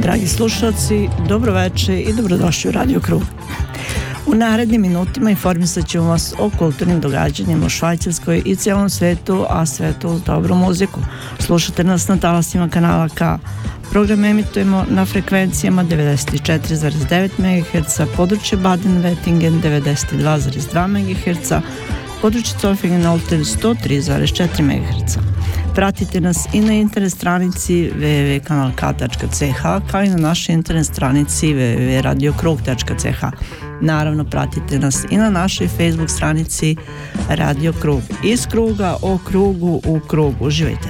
Dragi slušalci, dobroveče i dobrodošli u Radio Krug. U narednim minutima informisat ćemo vas o kulturnim događanjima u Švajcarskoj i cijelom svetu, a sve to uz dobru muziku. Slušate nas na talasima kanala K. Program emitujemo na frekvencijama 94,9 MHz, područje Baden-Wettingen 92,2 MHz, područje Zofingen-Olten 103,4 MHz. Pratite nas i na internet stranici www.kanalk.ch kao i na našoj internet stranici www.radiokrug.ch. Naravno, pratite nas i na našoj Facebook stranici Radio Krug. Iz kruga o krugu u krug. Uživajte!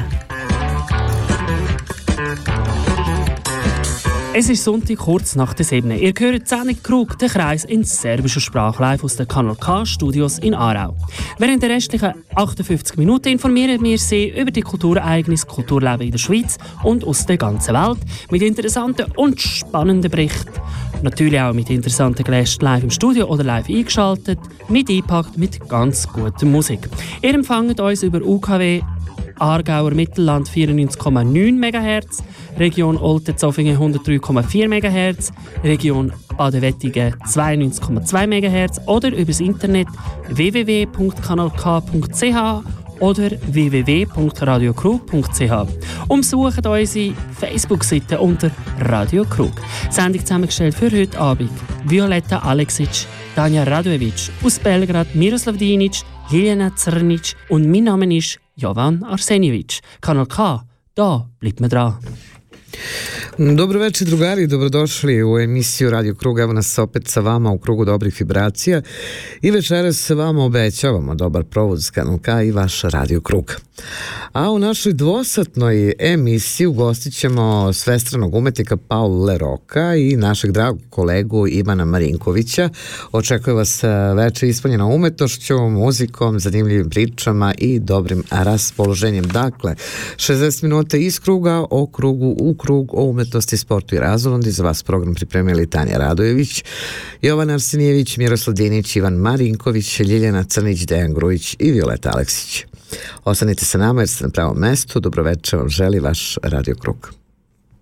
Es ist Sonntag, kurz nach der 7. Ihr hört Sendung Krug, den Kreis in serbischer Sprache live aus den Kanal K Studios in Aarau. Während der restlichen 58 Minuten informieren wir Sie über die Kulturereignisse, Kulturleben in der Schweiz und aus der ganzen Welt mit interessanten und spannenden Berichten. Natürlich auch mit interessanten Gästen live im Studio oder live eingeschaltet, mit eingepackt mit ganz guter Musik. Ihr empfangt uns über UKW Aargauer Mittelland 94,9 MHz, Region Olten-Zofingen 103,4 MHz, Region Baden-Wettingen 92,2 MHz oder übers Internet www.kanalk.ch oder www.radiokrug.ch. Besucht unsere Facebook-Seite unter Radio Krug. Sendung zusammengestellt für heute Abend Violeta Aleksic, Tanja Radojevic, aus Belgrad Miroslav Dinic, Ljiljana Crnic und mein Name ist Jovan Arsenjević. Kanal K, da bleibt man dran. Dobro večer drugari, dobrodošli u emisiju Radio Krug. Evo nas opet sa vama u krugu dobrih vibracija i večeras vama obećavamo dobar provod s Kanal K i vaš Radio Krug. A u našoj dvosatnoj emisiji ugostit ćemo svestranog umetnika Paula Roka i našeg dragog kolegu Ivana Marinkovića. Očekuje vas večer ispunjena umetnošću, muzikom, zanimljivim pričama i dobrim raspoloženjem. Dakle, 60 minuta iz kruga o krugu u krug o umetnosti, sportu i razonodu. Za vas program pripremili Tanja Radojević, Jovan Arsenjević, Miroslav Dinić, Ivan Marinković, Ljiljana Crnić, Dejan Grujić i Violeta Aleksić. Ostanite sa nama jer ste na pravom mestu. Dobroveče vam želi vaš Radio Krug.